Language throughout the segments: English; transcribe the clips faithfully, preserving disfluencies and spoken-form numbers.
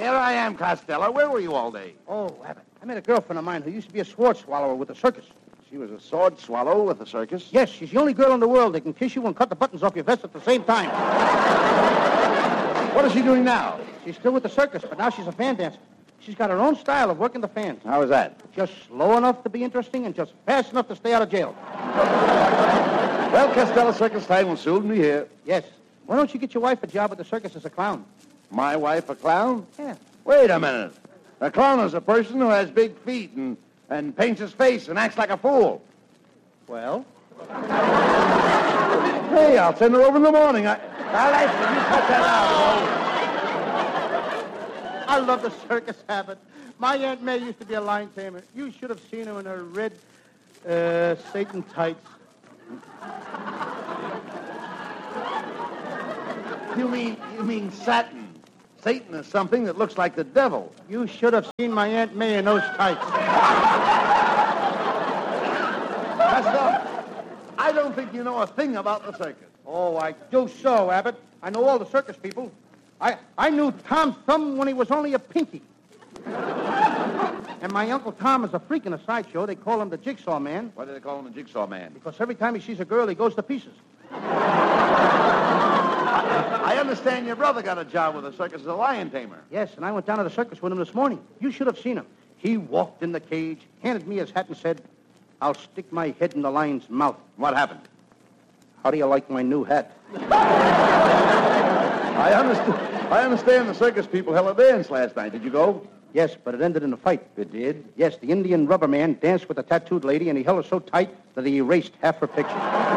Here I am, Costello. Where were you all day? Oh, Abbott, I met a girlfriend of mine who used to be a sword swallower with the circus. She was a sword swallow with the circus? Yes, she's the only girl in the world that can kiss you and cut the buttons off your vest at the same time. What is she doing now? She's still with the circus, but now she's a fan dancer. She's got her own style of working the fans. How is that? Just slow enough to be interesting and just fast enough to stay out of jail. Well, Costello, circus time will soon be here. Yes. Why don't you get your wife a job at the circus as a clown? My wife a clown? Yeah. Wait a minute. A clown is a person who has big feet and, and paints his face and acts like a fool. Well? Hey, I'll send her over in the morning. I, I'll ask you, you cut that out. I love the circus habit. My Aunt May used to be a lion tamer. You should have seen her in her red uh, Satan tights. You mean, you mean satin. Satan is something that looks like the devil. You should have seen my Aunt May in those tights. Costello, I don't think you know a thing about the circus. Oh, I do so, Abbott. I know all the circus people. I, I knew Tom Thumb when he was only a pinky. And my Uncle Tom is a freak in a sideshow. They call him the Jigsaw Man. Why do they call him the Jigsaw Man? Because every time he sees a girl, he goes to pieces. I understand your brother got a job with the circus as a lion tamer. Yes, and I went down to the circus with him this morning. You should have seen him. He walked in the cage, handed me his hat, and said, "I'll stick my head in the lion's mouth." What happened? How do you like my new hat? I understand. I understand the circus people held a dance last night. Did you go? Yes, but it ended in a fight. It did? Yes, the Indian rubber man danced with the tattooed lady, and he held her so tight that he erased half her picture.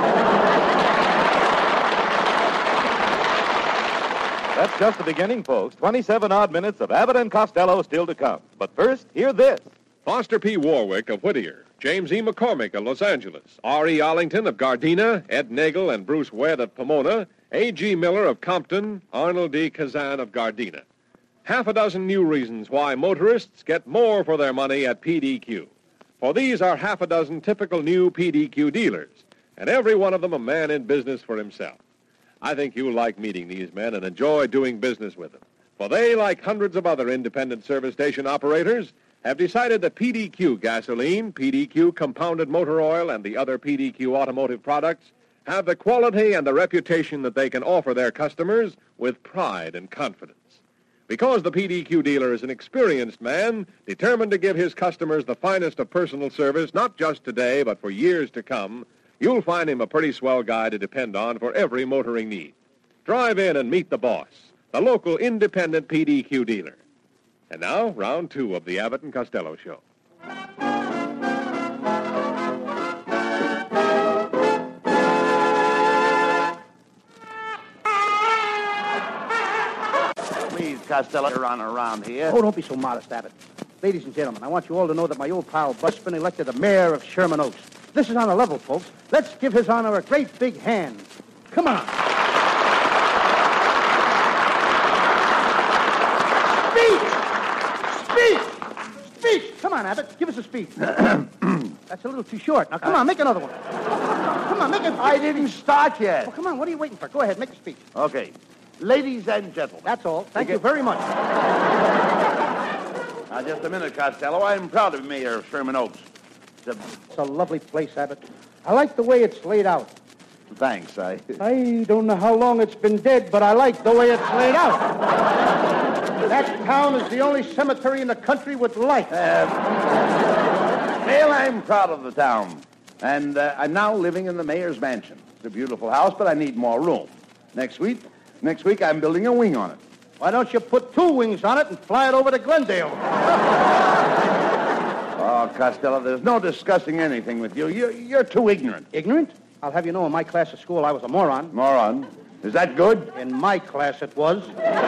That's just the beginning, folks. twenty-seven odd minutes of Abbott and Costello still to come. But first, hear this. Foster P. Warwick of Whittier, James E. McCormick of Los Angeles, R E. Arlington of Gardena, Ed Nagel and Bruce Wedd of Pomona, A G. Miller of Compton, Arnold D. Kazan of Gardena. Half a dozen new reasons why motorists get more for their money at P D Q. For these are half a dozen typical new P D Q dealers, and every one of them a man in business for himself. I think you'll like meeting these men and enjoy doing business with them. For they, like hundreds of other independent service station operators, have decided that P D Q gasoline, P D Q compounded motor oil, and the other P D Q automotive products have the quality and the reputation that they can offer their customers with pride and confidence. Because the P D Q dealer is an experienced man, determined to give his customers the finest of personal service, not just today, but for years to come, you'll find him a pretty swell guy to depend on for every motoring need. Drive in and meet the boss, the local independent P D Q dealer. And now, round two of the Abbott and Costello Show. Please, Costello, run around here. Oh, don't be so modest, Abbott. Ladies and gentlemen, I want you all to know that my old pal But's been elected the mayor of Sherman Oaks. This is on a level, folks. Let's give his honor a great big hand. Come on. Speech! Speech! Speech! Come on, Abbott. Give us a speech. That's a little too short. Now, come on, make another one. Come on, make it. I didn't start yet. Oh, come on, what are you waiting for? Go ahead, make a speech. Okay. Ladies and gentlemen. That's all. Thank You you get- very much. Now, just a minute, Costello. I'm proud to be mayor of Sherman Oaks. It's a... It's a lovely place, Abbott. I like the way it's laid out. Thanks. I... I don't know how long it's been dead, but I like the way it's laid out. That town is the only cemetery in the country with life. Uh, well, I'm proud of the town. And uh, I'm now living in the mayor's mansion. It's a beautiful house, but I need more room. Next week, next week I'm building a wing on it. Why don't you put two wings on it and fly it over to Glendale? Oh, Costello, there's no discussing anything with you. You're, you're too ignorant. Ignorant? I'll have you know in my class at school I was a moron. Moron. Is that good? In my class it was.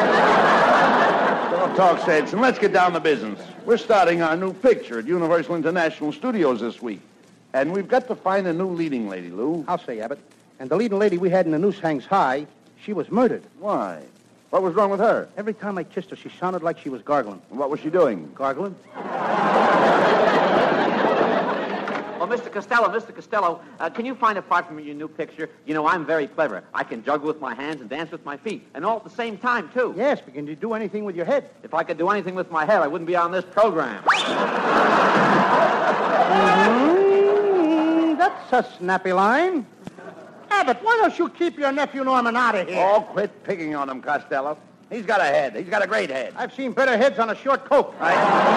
Don't talk sense, and let's get down to business. We're starting our new picture at Universal International Studios this week. And we've got to find a new leading lady, Lou. I'll say, Abbott. And the leading lady we had in the Noose Hangs High, she was murdered. Why? What was wrong with her? Every time I kissed her, she sounded like she was gargling. And what was she doing? Gargling? Well, Mister Costello, Mister Costello, uh, can you find a part from your new picture? You know, I'm very clever. I can juggle with my hands and dance with my feet, and all at the same time, too. Yes, but can you do anything with your head? If I could do anything with my head, I wouldn't be on this program. Mm, that's a snappy line. Abbott, why don't you keep your nephew Norman out of here? Oh, quit picking on him, Costello. He's got a head. He's got a great head. I've seen better heads on a short coat. I...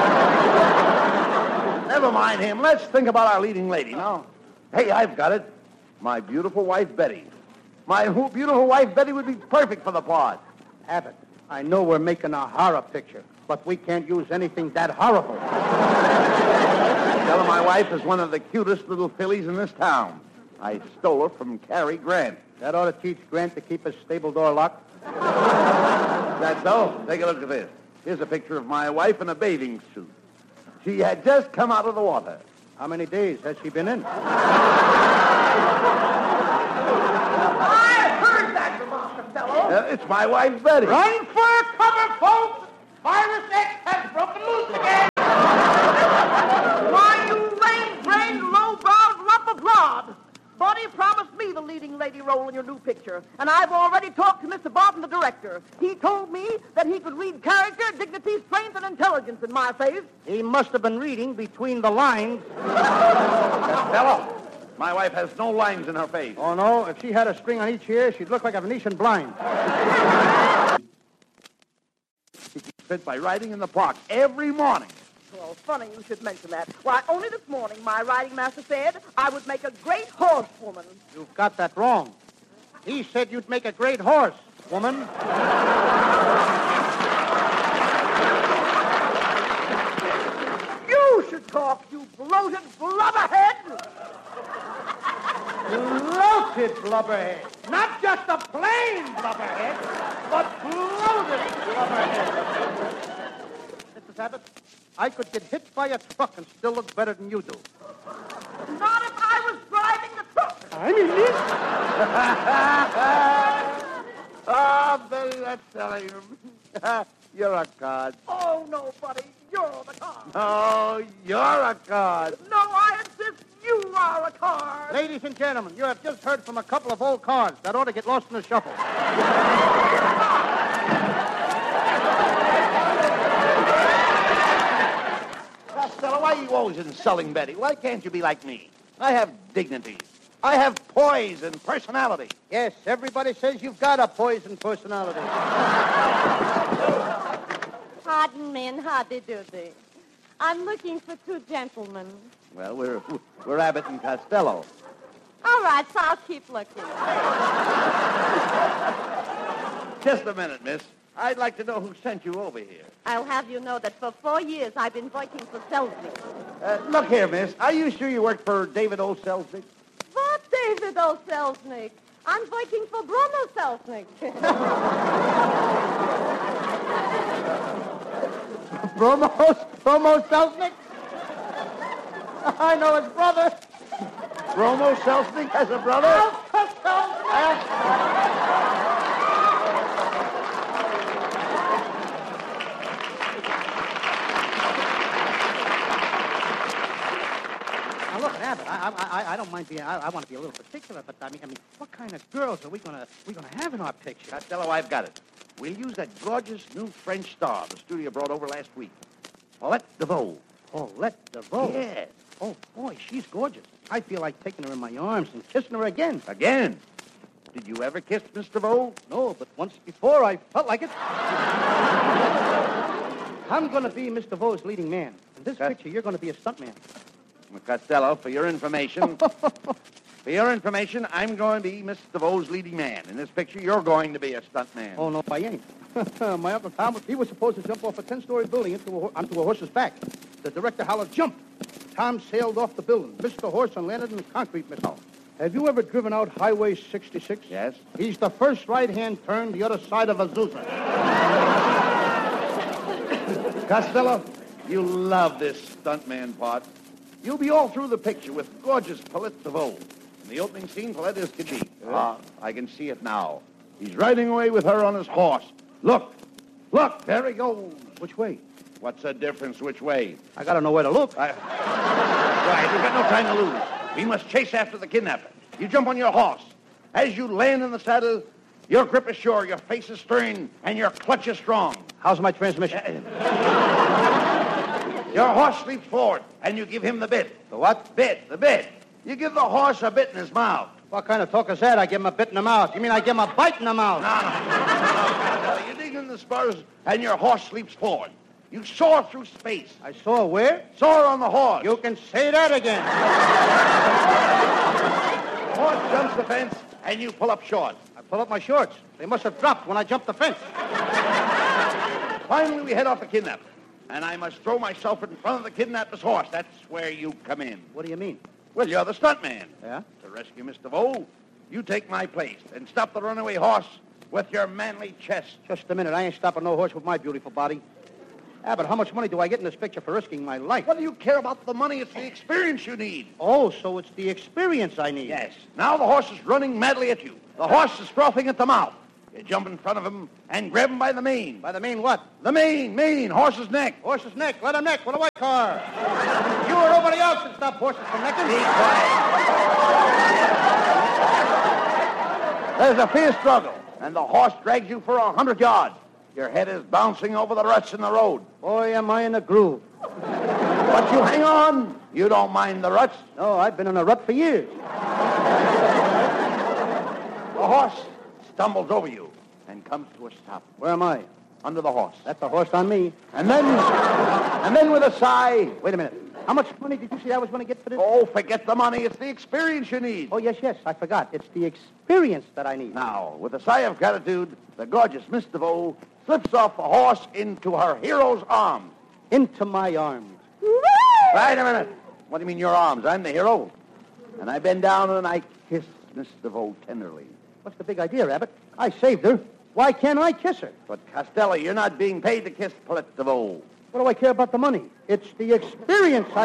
Never mind him. Let's think about our leading lady, no? Hey, I've got it. My beautiful wife, Betty. My who- beautiful wife, Betty, would be perfect for the part. Abbott, I know we're making a horror picture, but we can't use anything that horrible. Tell her my wife is one of the cutest little fillies in this town. I stole her from Cary Grant. That ought to teach Grant to keep his stable door locked. That's so. Take a look at this. Here's a picture of my wife in a bathing suit. She had just come out of the water. How many days has she been in? I heard that from Costello. Uh, it's my wife, Betty. Run for cover, folks! Virus X has broken loose again! Why, you lame-brained, low-browed lump of lard! Buddy promised me the leading lady role in your new picture, and I've already talked to Mister Barton, the director. He told me that he could read character, dignity, strength, and intelligence in my face. He must have been reading between the lines. Costello, my wife has no lines in her face. Oh, no, if she had a string on each ear, she'd look like a Venetian blind. She gets fit by riding in the park every morning. Well, funny you should mention that. Why, only this morning my riding master said I would make a great horsewoman. You've got that wrong. He said you'd make a great horse, woman. You should talk, you bloated blubberhead! Bloated blubberhead. Not just a plain blubberhead, but bloated blubberhead. Missus Abbott, I could get hit by a truck and still look better than you do. Not if I was driving the truck. I mean it. Oh, Betty, that's telling him. You're a cod. Oh, no, buddy, you're the car. Oh, you're a cod. No, I insist you are a car. Ladies and gentlemen, you have just heard from a couple of old cards that ought to get lost in the shuffle. Costello, why are you always insulting Betty? Why can't you be like me? I have dignity. I have poise and personality. Yes, everybody says you've got a poison personality. Pardon me and howdy-doody. I'm looking for two gentlemen. Well, we're we're Abbott and Costello. All right, so I'll keep looking. Just a minute, miss. I'd like to know who sent you over here. I'll have you know that for four years I've been working for Selznick. Uh, look here, miss. Are you sure you work for David O. Selznick? What David O. Selznick? I'm working for Bruno Selznick. Bromo, Bromo Selznick? I know his brother. Bromo Selznick has a brother? Alka Selznick. Now look, Abbott, I, I, I, I don't mind being. I, I want to be a little particular, but I mean, I mean, what kind of girls are we gonna we gonna have in our picture? Costello, I've got it. We'll use that gorgeous new French star the studio brought over last week. Paulette DeVoe. Paulette DeVoe. Yes. Oh boy, she's gorgeous. I feel like taking her in my arms and kissing her again. Again? Did you ever kiss Miss DeVoe? No, but once before I felt like it. I'm going to be Miss DeVoe's leading man. In this Yes. picture, you're going to be a stuntman. Costello, for your information, for your information, I'm going to be Miss DeVoe's leading man. In this picture, you're going to be a stuntman. Oh, no, I ain't. My Uncle Tom, he was supposed to jump off a ten-story building into a, ho- onto a horse's back. The director hollered, jump. Tom sailed off the building, missed the horse, and landed in a concrete missile. Have you ever driven out Highway sixty-six? Yes. He's the first right-hand turn the other side of Azusa. Costello, you love this stuntman part. You'll be all through the picture with gorgeous Paulette DeVoe. In the opening scene, Paulette is could be. Ah, I can see it now. He's riding away with her on his horse. Look, look, there he goes. Which way? What's the difference which way? I got to know where to look. I... Right, we've got no time to lose. We must chase after the kidnapper. You jump on your horse. As you land in the saddle, your grip is sure, your face is stern, and your clutch is strong. How's my transmission? Your horse leaps forward, and you give him the bit. The what? Bit, the bit. You give the horse a bit in his mouth. What kind of talk is that? I give him a bit in the mouth. You mean I give him a bite in the mouth? No, no. no, no. You dig in the spurs, and your horse leaps forward. You soar through space. I saw where? Soar on the horse. You can say that again. The horse jumps the fence, and you pull up short. I pull up my shorts. They must have dropped when I jumped the fence. Finally, we head off the kidnapper, and I must throw myself in front of the kidnapper's horse. That's where you come in. What do you mean? Well, you're the stuntman. Yeah? To rescue Mister Vole, you take my place and stop the runaway horse with your manly chest. Just a minute. I ain't stopping no horse with my beautiful body. Abbott, how much money do I get in this picture for risking my life? What do you care about the money? It's the experience you need. Oh, so it's the experience I need. Yes. Now the horse is running madly at you. The horse is frothing at the mouth. You jump in front of him and grab him by the mane. By the mane what? The mane, mane, horse's neck. Horse's neck. Let him neck with a white car. You or nobody else can stop horses from necking. Be quiet. There's a fierce struggle, and the horse drags you for a hundred yards. Your head is bouncing over the ruts in the road. Boy, am I in a groove. But you hang on. You don't mind the ruts. No, I've been in a rut for years. The horse stumbles over you and comes to a stop. Where am I? Under the horse. That's the horse on me. And then, and then with a sigh. Wait a minute. How much money did you say I was going to get for this? Oh, forget the money. It's the experience you need. Oh, yes, yes. I forgot. It's the experience that I need. Now, with a sigh of gratitude, the gorgeous Miss DeVoe slips off the horse into her hero's arms. Into my arms. Wait a minute. What do you mean your arms? I'm the hero. And I bend down and I kiss Miss DeVoe tenderly. What's the big idea, Abbott? I saved her. Why can't I kiss her? But, Costello, you're not being paid to kiss Paulette DeVoe. What do I care about the money? It's the experience I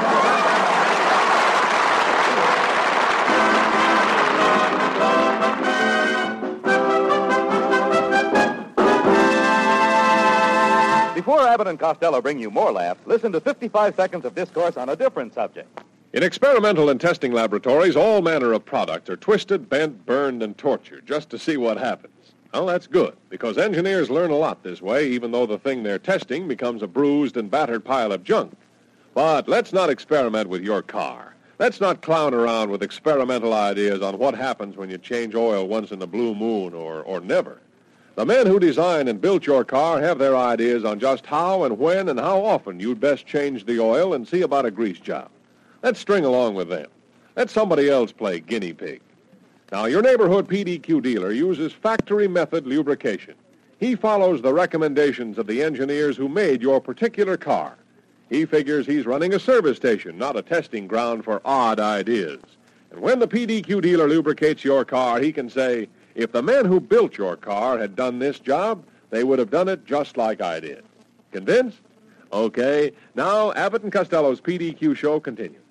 need. Before Abbott and Costello bring you more laughs, listen to fifty-five seconds of discourse on a different subject. In experimental and testing laboratories, all manner of products are twisted, bent, burned, and tortured just to see what happens. Well, that's good, because engineers learn a lot this way, even though the thing they're testing becomes a bruised and battered pile of junk. But let's not experiment with your car. Let's not clown around with experimental ideas on what happens when you change oil once in a blue moon or, or never. The men who designed and built your car have their ideas on just how and when and how often you'd best change the oil and see about a grease job. Let's string along with them. Let somebody else play guinea pig. Now, your neighborhood P D Q dealer uses factory method lubrication. He follows the recommendations of the engineers who made your particular car. He figures he's running a service station, not a testing ground for odd ideas. And when the P D Q dealer lubricates your car, he can say, if the men who built your car had done this job, they would have done it just like I did. Convinced? Okay. Now, Abbott and Costello's P D Q show continues.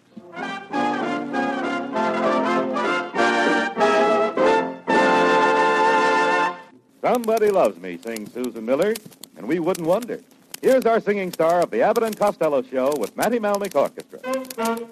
Somebody Loves Me, sings Susan Miller, and we wouldn't wonder. Here's our singing star of the Abbott and Costello show with Matty Malnick Orchestra.